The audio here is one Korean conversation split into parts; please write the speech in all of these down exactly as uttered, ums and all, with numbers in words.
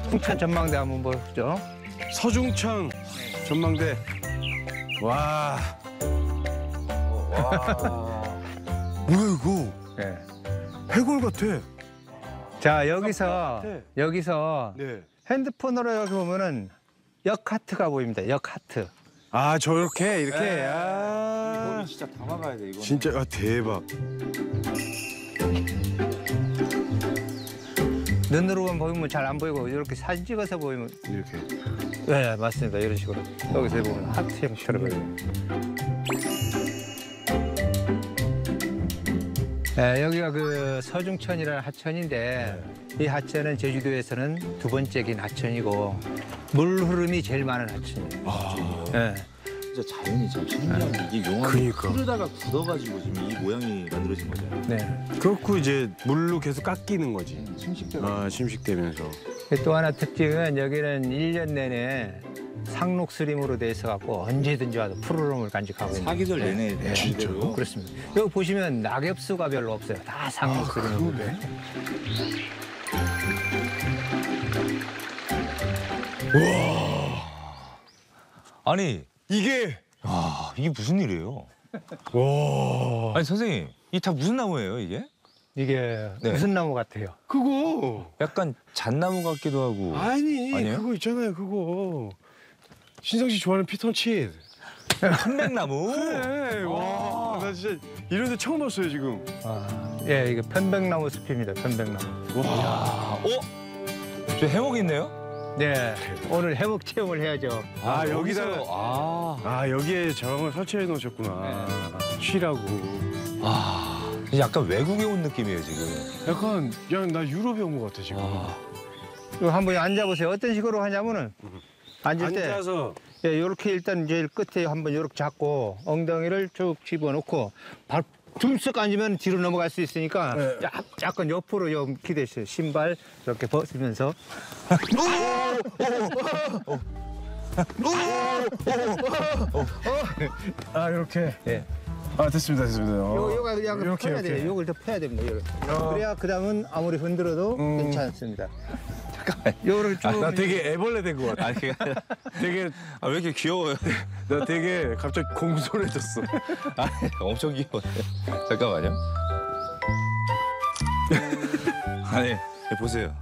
서중천 전망대 한번 보죠. 서중천 전망대. 와. 와. 뭐야 이거? 네. 해골 같아. 자 여기서 네. 여기서 네. 핸드폰으로 여기 보면은 역 하트가 보입니다. 역 하트. 아 저렇게 이렇게. 네. 아. 이거는 진짜 담아가야 돼 이거. 진짜 아, 대박. 눈으로만 보이면 잘 안 보이고 이렇게 사진 찍어서 보이면 이렇게. 네 맞습니다. 이런 식으로 여기서 보면 하트 형처럼 보여요. 네, 여기가 그 서중천이라는 하천인데 이 하천은 제주도에서는 두 번째긴 하천이고 물 흐름이 제일 많은 하천이에요. 아. 네. 진짜 자연이 참 신기한 게 이게 용암이 그러니까. 흐르다가 굳어가지고 지금 이 모양이 만들어진 거잖아요. 네. 그렇고 이제 물로 계속 깎이는 거지. 침식되고. 아 침식되면서. 또 하나 특징은 여기는 일 년 내내 상록수림으로 돼 있어갖고 언제든지 와도 푸르름을 간직하고 있는. 사계절 네. 내내 네. 진짜로? 그렇습니다. 여기 보시면 낙엽수가 별로 없어요. 다 상록수림으로 돼. 아니 이게. 아 이게 무슨 일이에요? 와. 아니 선생님 이 다 무슨 나무예요 이게? 이게 네. 무슨 나무 같아요? 그거. 약간 잣나무 같기도 하고. 아니 아니에요? 그거 있잖아요 그거. 신성 씨 좋아하는 피톤치드. 편백나무. 그래. 와. 나 진짜 이런 데 처음 봤어요 지금. 아, 예, 이게 편백나무 숲입니다. 편백나무. 와. 어? 저 해먹 있네요? 네, 오늘 해먹 체험을 해야죠. 아, 여기다. 여기서- 아, 아 여기에 저걸 설치해 놓으셨구나. 쉬라고. 아, 약간 외국에 온 느낌이에요 지금. 약간 그냥 나 유럽에 온 것 같아 지금. 아, 이거 한번 앉아보세요. 어떤 식으로 하냐면은 앉을 때 앉아서. 예, 이렇게 일단 제일 끝에 한번 이렇게 잡고 엉덩이를 쭉 집어넣고 발 둠쓱 앉으면 뒤로 넘어갈 수 있으니까 네. 약, 약간 옆으로 좀 기대세요. 신발 이렇게 벗으면서 아 이렇게. 예. 아 됐습니다 됐습니다. 어. 요, 요가 그냥 이렇게, 펴야 이렇게. 돼요. 요걸 더 펴야 됩니다. 요걸. 어. 그래야 그 다음은 아무리 흔들어도 음. 괜찮습니다. 잠깐만. 요거를 쭉. 나 되게 애벌레 된 것 같아. 아니 그게 아니라- 되게 아, 왜 이렇게 귀여워요? 나 되게 갑자기 공손해졌어. 아니, 엄청 귀여워요. 잠깐만요. 아니 보세요.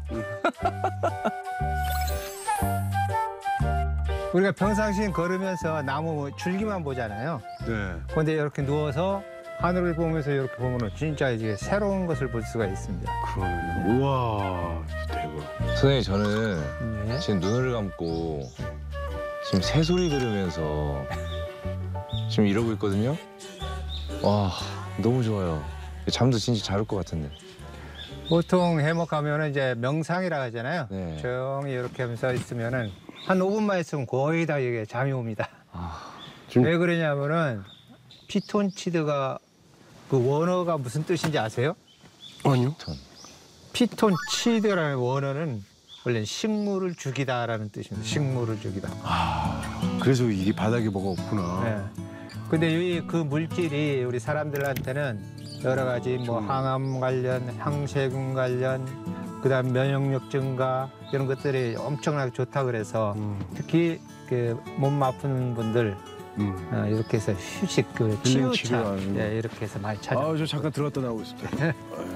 우리가 평상시엔 걸으면서 나무 뭐 줄기만 보잖아요. 네. 근데 이렇게 누워서 하늘을 보면서 이렇게 보면은 진짜 이제 새로운 것을 볼 수가 있습니다. 그러네. 우와 대박. 선생님 저는 네. 지금 눈을 감고 지금 새소리 들으면서 지금 이러고 있거든요. 와 너무 좋아요. 잠도 진짜 잘 올 것 같은데. 보통 해먹하면은 이제 명상이라 하잖아요. 네. 조용히 이렇게 하면서 있으면은 한 오 분만 있으면 거의 다 이게 잠이 옵니다. 아, 지금- 왜 그러냐면은 피톤치드가 그 원어가 무슨 뜻인지 아세요? 아니요. 피톤치드라는 원어는 원래 식물을 죽이다라는 뜻입니다. 식물을 죽이다. 그래서 이게 바닥에 뭐가 없구나. 네. 근데 이 그 물질이 우리 사람들한테는 여러 가지 뭐 항암 관련, 항세균 관련, 그다음 면역력 증가 이런 것들이 엄청나게 좋다 그래서 음. 특히 그 몸 아픈 분들 음. 어, 이렇게 해서 휴식, 그 힐링 치유차 치료하는 거. 예, 이렇게 해서 많이 찾아. 아저 잠깐 들어갔다 나오고 있을게.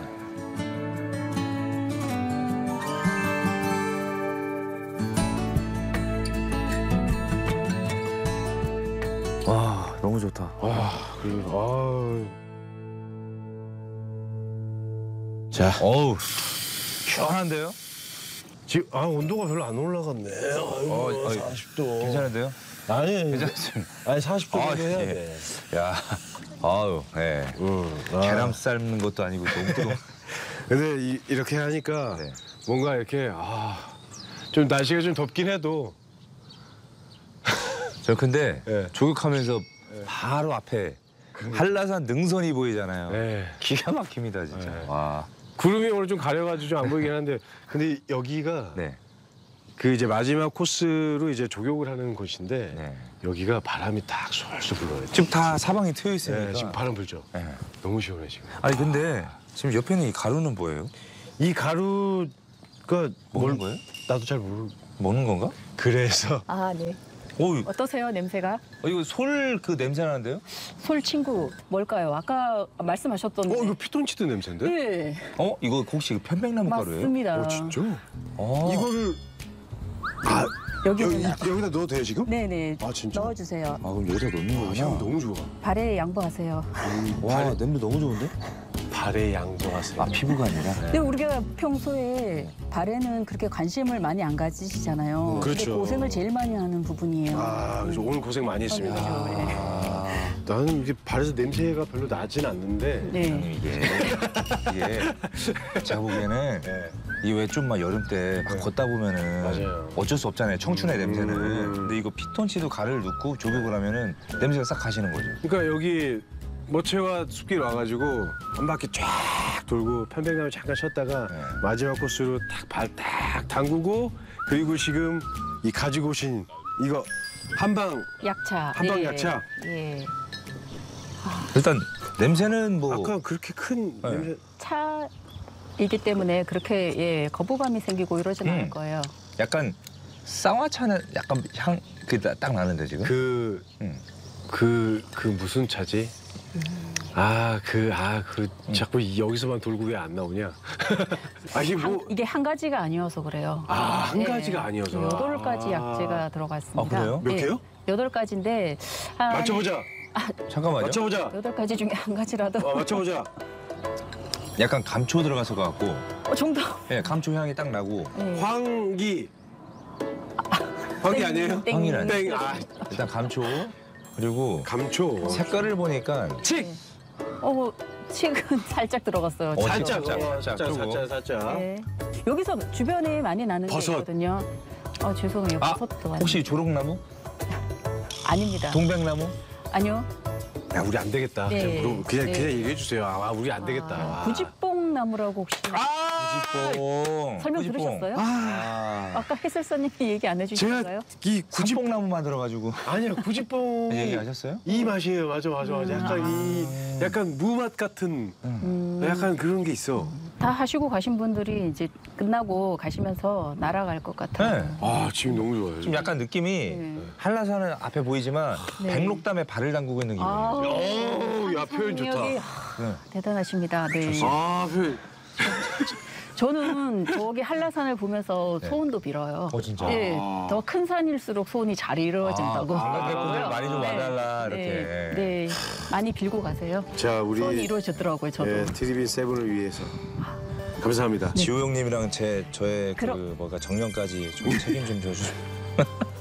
와 너무 좋다. 아 그리고 자, 어우 시원한데요? 지금 아 온도가 별로 안 올라갔네. 아이고, 어, 어이, 사십 도. 괜찮은데요? 아니 괜찮습니다. 아니 사십 도 아, 정도 해야 예. 돼. 야, 아유, 예. 응. 아. 계란 삶는 것도 아니고 너무 뜨거워. 근데 이, 이렇게 하니까 네. 뭔가 이렇게 아 좀 날씨가 좀 덥긴 해도 저 근데 예. 조격하면서 바로 앞에 한라산 능선이 보이잖아요. 네. 기가 막힙니다 진짜. 네. 와. 구름이 오늘 좀 가려가지고 좀 안 보이긴 한데 근데 여기가 네. 그 이제 마지막 코스로 이제 조격을 하는 곳인데 네. 여기가 바람이 딱 솔솔 불어요. 지금 다 사방이 트여 있으니까. 네, 지금 바람 불죠. 네. 너무 시원해 지금. 아니 근데 지금 옆에 있는 이 가루는 뭐예요? 이 가루가 먹는 거예요? 나도 잘 모르. 먹는 건가? 그래서 아, 네. 오, 어떠세요, 냄새가? 어, 이거 솔 그 냄새 나는데요? 솔 친구 뭘까요? 아까 말씀하셨던. 어 이거 피톤치드 냄새인데? 네, 어, 이거 혹시 편백나무 가루예요? 맞습니다. 어 진짜? 어. 이거를 아 여기 여기는 여기다 넣어도 돼요 지금? 네네 아, 진짜? 넣어주세요. 아 그럼 여기다 넣는 아, 거구나. 향 너무 좋아. 발에 양보하세요. 와 냄새 너무 좋은데? 발에 양보하세요. 아 피부가 아니라. 근데 우리가 평소에 발에는 그렇게 관심을 많이 안 가지시잖아요. 그렇죠. 근데 고생을 제일 많이 하는 부분이에요. 아 그래서 오늘 고생 많이 했습니다. 그렇죠. 네. 아, 나는 이게 발에서 냄새가 별로 나진 않는데. 네. 형님, 이게 이게 제가 보기에는 네. 이게 왜 좀 막 여름 때 막 네. 걷다 보면은 맞아요. 어쩔 수 없잖아요. 청춘의 냄새는. 음. 근데 이거 피톤치드 가루를 넣고 조격을 하면은 냄새가 싹 가시는 거죠. 그러니까 여기 모체와 숲길 와가지고 한 바퀴 쫙 돌고 편백나무 잠깐 쉬었다가 네. 마지막 코스로 딱 발 딱 담그고 그리고 지금 이 가지고 오신 이거 한방 약차. 한방 네. 약차? 예. 일단 냄새는 뭐 아까 그렇게 큰 네. 냄새 차이기 때문에 그렇게 예 거부감이 생기고 이러진 음. 않을 거예요. 약간 쌍화차는 약간 향 그 딱 나는데 지금. 그 음. 그, 그 무슨 차지? 아, 그, 아, 그, 자꾸 이- 여기서만 돌고 왜 안 나오냐? 아, 이게 한- 뭐. 이게 한 가지가 아니어서 그래요. 아, 한 예. 가지가 아니어서. 여덟 가지 아. 약재가 들어갔습니다. 아, 그래요? 몇 예, 개요? 여덟 가지인데 한 맞춰보자. 잠깐만요. 맞춰보자. 여덟 가지 중에 한 가지라도 어, 맞춰보자. 약간 감초 들어가서 갖고 어, 정답. 예, 감초 향이 딱 나고 예. 황기. 황기 땡, 아니에요? 땡. 황이라니. 땡. 아, 일단 감초 그리고 감초. 색깔을 보니까 칙! 어, 칡은 살짝 들어갔어요. 어, 지금. 살짝, 살짝, 어, 살짝. 살짝, 그리고. 살짝, 살짝. 네. 여기서 주변에 많이 나는 게 버섯. 있거든요. 어, 죄송해요. 아, 버섯도 많이. 혹시 조롱나무? 아닙니다. 동백나무? 아니요. 야, 우리 안 되겠다. 네. 그냥, 물어- 그냥, 네. 그냥 얘기해주세요. 아, 우리 안 되겠다. 아, 와. 구지뽕 나무라고 혹시 구지뽕. 설명 구지뽕. 들으셨어요? 아. 아까 해설사님이 얘기 안 해주셨어요? 제가 이 구지, 구지뽕나무 만들어가지고 아니야, 구지뽕. 얘기하셨어요? 이 맛이에요. 맞아, 맞아, 맞아. 약간 이, 약간 무맛 같은, 음, 약간 그런 게 있어. 다 하시고 가신 분들이 이제 끝나고 가시면서 날아갈 것 같아요. 네. 아, 지금 너무 좋아요. 좀 약간 느낌이 네. 한라산은 앞에 보이지만 네. 백록담에 발을 담그고 있는 기분이에요. 아, 오, 야, 표현 좋다. 상상력이 네. 대단하십니다. 네. 아, 표현. 저는 저기 한라산을 보면서 네. 소원도 빌어요. 어, 진짜? 네, 아. 더 큰 산일수록 소원이 잘 이루어진다고. 아, 관광객분들 하고요. 많이 좀 와달라, 이렇게. 네, 네, 많이 빌고 가세요. 자, 우리 소원이 이루어지더라고요, 저도. 예, 트리비 세븐을 위해서 감사합니다. 지호 형님이랑 제 저의 그 그럼- 뭐가 정년까지 좀 책임 좀 져주세요.